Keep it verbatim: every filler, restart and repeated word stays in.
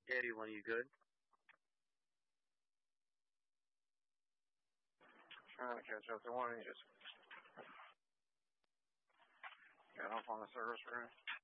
When you good? Trying to catch up to one. He just got off on the service room.